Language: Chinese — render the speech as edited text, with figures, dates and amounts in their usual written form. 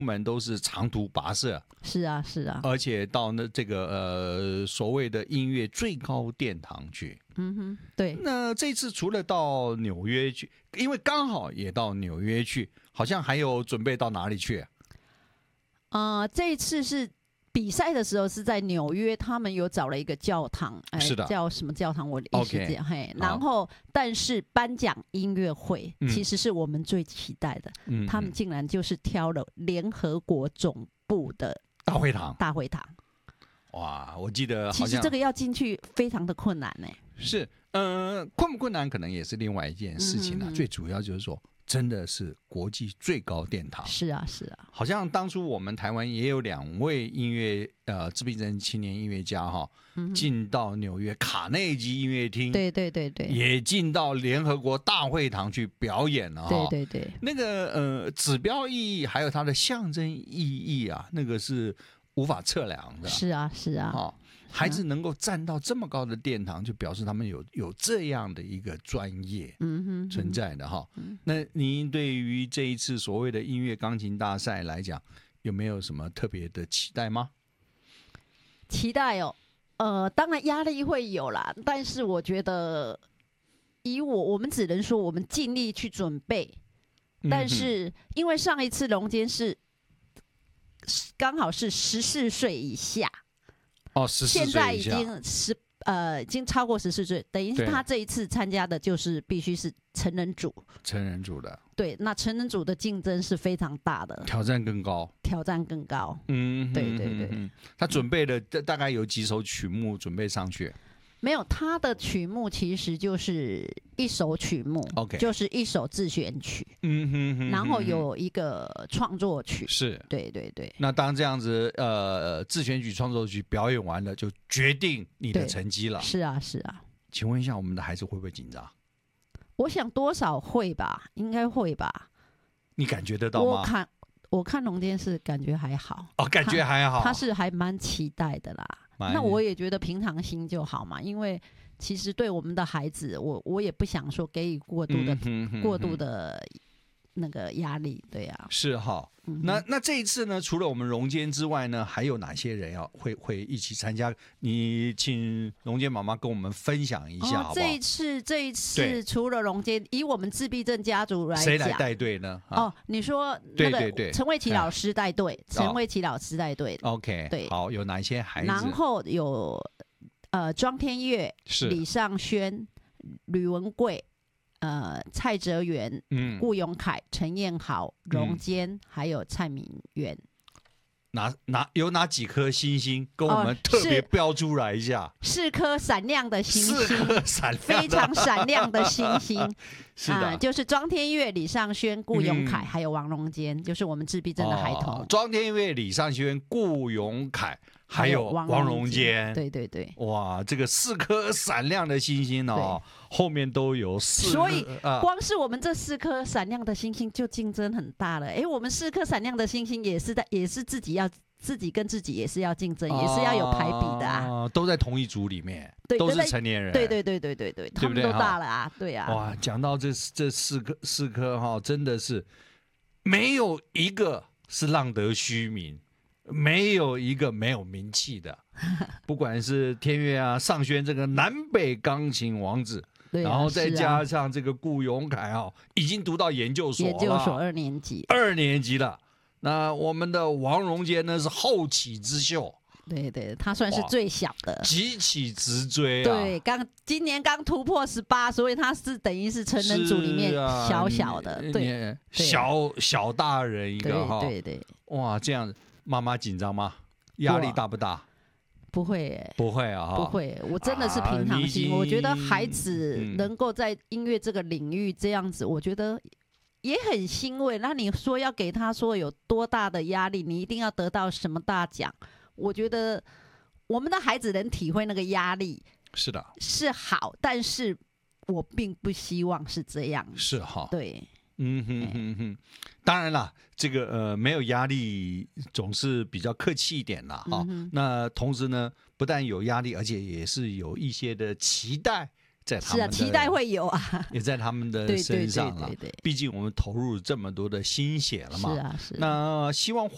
门都是长途跋涉， 是啊是啊， 而且到这个所谓的音乐最高殿堂去。 对。 那这次除了到纽约去，因为刚好也到纽约去，好像还有准备到哪里去这一次是比赛的时候是在纽约，他们有找了一个教堂， 是的， 叫什么教堂？我一时这样嘿。然后，但是颁奖音乐会其实是我们最期待的，他们竟然就是挑了联合国总部的大会堂。 哇，我记得好像其实这个要进去非常的困难呢。 是，困不困难可能也是另外一件事情了。最主要就是说，真的是国际最高殿堂。 是啊，是啊。 好像当初我们台湾也有2位音乐自闭症青年音乐家进到纽约卡内基音乐厅， 对， 也进到联合国大会堂去表演了对。 那个指标意义还有它的象征意义啊，那个是无法测量的。 是啊。 孩子能够站到这么高的殿堂，就表示他们有这样的一个专业存在的那您对于这一次所谓的音乐钢琴大赛来讲，有没有什么特别的期待吗？ 期待当然压力会有啦，但是我觉得我们只能说我们尽力去准备，但是因为上一次龙坚是刚好是14岁以下。 14岁以下， 现在已经超过14岁，等于是他这一次参加的就是必须是成人组的。对，那成人组的竞争是非常大的， 挑战更高。 对。 他准备了大概有几首曲目准备上去？ 没有，他的曲目其实就是一首曲目，就是一首自选曲，然后有一个创作曲， 是， 对。 那当这样子自选曲、创作曲表演完了，就决定你的成绩了。 是啊。 请问一下，我们的孩子会不会紧张？ 我想多少会吧，应该会吧。 你感觉得到吗？ 我看龙坚是感觉还好， 感觉还好， 他是还蛮期待的啦。那我也觉得平常心就好嘛，因为其实对我们的孩子，我也不想说给予过度的那个压力，对啊。 是那这一次呢，除了我们龙坚之外呢，还有哪些人会一起参加？你请龙坚妈妈跟我们分享一下好不好？ 这一次除了龙坚，以我们自闭症家族来讲， 谁来带队呢？ 你说那个陈慧琪老师带队 OK， 对，好，有哪一些孩子？ 然后有庄天岳、李尚轩、吕文贵。蔡哲元、顾永凯、陈彦豪、荣坚，还有蔡明元， 有哪几颗星星跟我们特别标出来一下 ？4颗闪亮的星星，非常闪亮的星星。 是的， 就是庄天岳、李尚轩、顾永凯，还有王荣坚，就是我们自闭症的孩童。 庄天岳、李尚轩、顾永凯。还有王荣坚， 对， 哇，这个4颗闪亮的星星后面都有4， 所以光是我们这4颗闪亮的星星就竞争很大了。我们4颗闪亮的星星也是自己跟自己也是要竞争，也是要有排比的都在同一组里面，都是成年人， 对，他们都大了对啊。 哇，讲到这4颗真的是没有一个是浪得虚名。没有一个没有名气的，不管是天岳尚轩这个南北钢琴王子，然后再加上这个顾永凯已经读到研究所 2 年级了。那我们的王荣坚呢是后起之秀， 对，他算是最小的， 急起直追对，今年刚突破18，所以他是等于是成人组里面小的，对， 小大人一个对， 哇，这样妈妈紧张吗？压力大不大？ 不会不会不会，我真的是平常心。我觉得孩子能够在音乐这个领域这样子，我觉得也很欣慰。那你说要给他说有多大的压力，你一定要得到什么大奖？我觉得我们的孩子能体会那个压力， 是的， 是好，但是我并不希望是这样。 是对。 当然啦，这个没有压力总是比较客气一点啦那同时呢，不但有压力，而且也是有一些的期待在他们的， 期待会有也在他们的身上了。毕竟我们投入这么多的心血了嘛。 是那希望